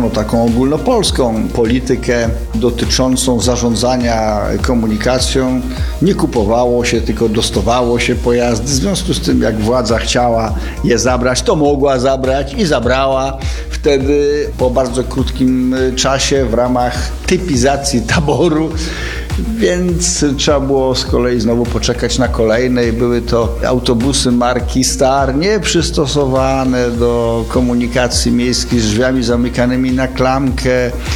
prowadzono taką ogólnopolską politykę dotyczącą zarządzania komunikacją. Nie kupowało się, tylko dostawało się pojazdy. W związku z tym, jak władza chciała je zabrać, to mogła zabrać i zabrała. Wtedy po bardzo krótkim czasie w ramach typizacji taboru, więc trzeba było z kolei znowu poczekać na kolejne i były to autobusy marki Star, nieprzystosowane do komunikacji miejskiej, z drzwiami zamykanymi na klamkę,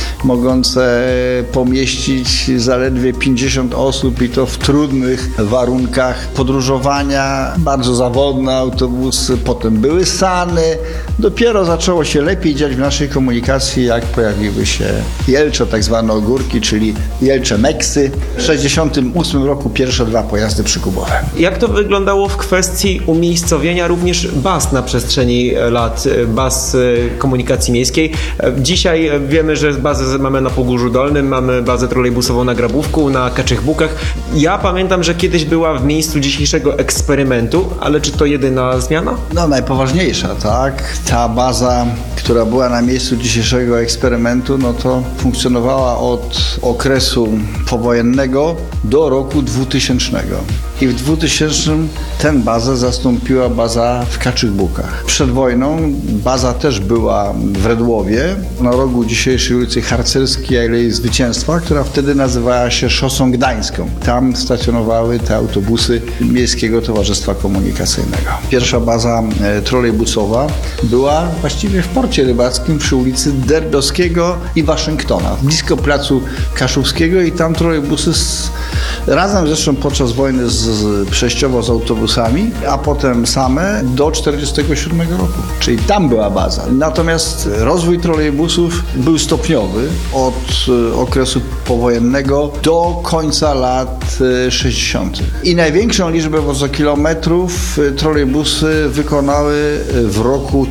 mogące pomieścić zaledwie 50 osób i to w trudnych warunkach podróżowania. Bardzo zawodne autobusy, potem były sany. Dopiero zaczęło się lepiej dziać w naszej komunikacji, jak pojawiły się Jelcze, tak zwane ogórki, czyli Jelcze Meksy. W 1968 roku pierwsze 2 pojazdy przykubowe. Jak to wyglądało w kwestii umiejscowienia również baz na przestrzeni lat, baz komunikacji miejskiej? Dzisiaj wiemy, że bazę mamy na Pogórzu Dolnym, mamy bazę trolejbusową na Grabówku, na Kaczych Bukach. Ja pamiętam, że kiedyś była w miejscu dzisiejszego eksperymentu, ale czy to jedyna zmiana? No najpoważniejsza, tak. Ta baza, która była na miejscu dzisiejszego eksperymentu, no to funkcjonowała od okresu powojennego do roku 2000. I w 2000 tę bazę zastąpiła baza w Kaczych Bukach. Przed wojną baza też była w Redłowie, na rogu dzisiejszej ulicy Harcerskiej, Alei Zwycięstwa, która wtedy nazywała się Szosą Gdańską. Tam stacjonowały te autobusy Miejskiego Towarzystwa Komunikacyjnego. Pierwsza baza trolejbusowa była właściwie w porcie rybackim przy ulicy Derdowskiego i Waszyngtona, blisko placu Kaszubskiego, i tam trolejbusy razem zresztą podczas wojny przejściowo z autobusami, a potem same do 1947 roku. Czyli tam była baza. Natomiast rozwój trolejbusów był stopniowy od okresu powojennego do końca lat 60. I największą liczbę wozokilometrów trolejbusy wykonały w roku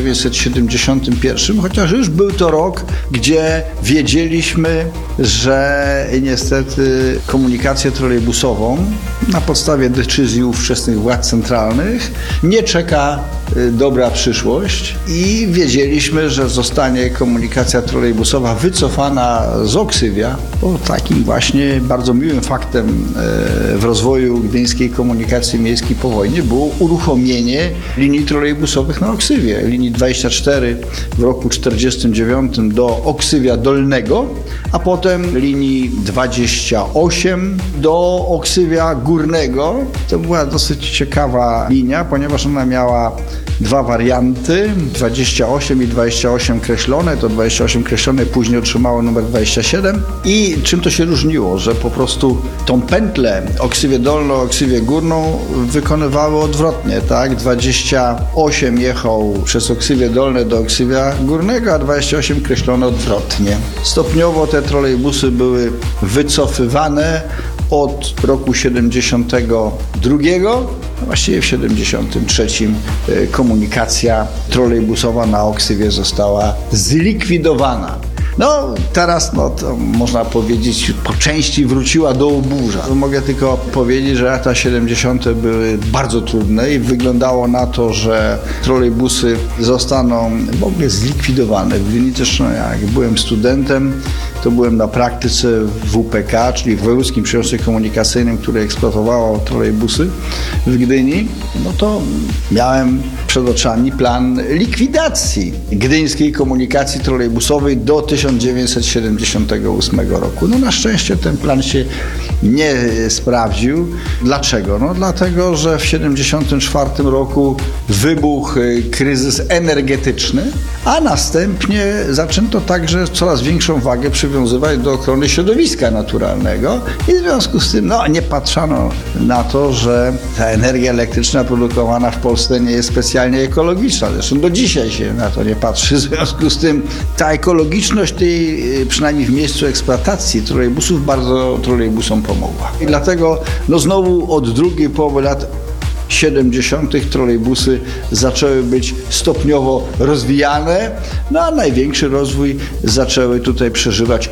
1971, chociaż już był to rok, gdzie wiedzieliśmy, że niestety komunikację trolejbusową na podstawie decyzji ówczesnych władz centralnych nie czeka dobra przyszłość i wiedzieliśmy, że zostanie komunikacja trolejbusowa wycofana z Oksywia. Bo takim właśnie bardzo miłym faktem w rozwoju gdyńskiej komunikacji miejskiej po wojnie było uruchomienie linii trolejbusowych na Oksywie. Linii 24 w roku 1949 do Oksywia Dolnego, a potem linii 28 do Oksywia Górnego. To była dosyć ciekawa linia, ponieważ ona miała 2 warianty, 28 i 28 kreślone. To 28 kreślone później otrzymało numer 27. I czym to się różniło? Że po prostu tą pętlę Oksywię Dolną, Oksywię Górną wykonywały odwrotnie, tak? 28 jechał przez Oksywie Dolne do Oksywia Górnego, a 28 kreślone odwrotnie. Stopniowo te trolejbusy były wycofywane. Od roku 72, właściwie w 73 komunikacja trolejbusowa na Oksywie została zlikwidowana. No teraz to można powiedzieć po części wróciła do oburza. Mogę tylko powiedzieć, że lata 70. były bardzo trudne i wyglądało na to, że trolejbusy zostaną w ogóle zlikwidowane. W Gdyni też, jak byłem studentem, to byłem na praktyce w WPK, czyli w Wojewódzkim Przemyśle Komunikacyjnym, które eksploatowało trolejbusy w Gdyni. No to miałem przed oczami plan likwidacji gdyńskiej komunikacji trolejbusowej do 1978 roku. No na szczęście ten plan się nie sprawdził. Dlaczego? No dlatego, że w 1974 roku wybuchł kryzys energetyczny, a następnie zaczęto także coraz większą wagę przywiązywać do ochrony środowiska naturalnego i w związku z tym nie patrzono na to, że ta energia elektryczna produkowana w Polsce nie jest specjalnie ekologiczna. Zresztą do dzisiaj się na to nie patrzy. W związku z tym ta ekologiczność tej, przynajmniej w miejscu eksploatacji trolejbusów, bardzo trolejbusom pomogła. I dlatego znowu od drugiej połowy lat 70. trolejbusy zaczęły być stopniowo rozwijane, a największy rozwój zaczęły tutaj przeżywać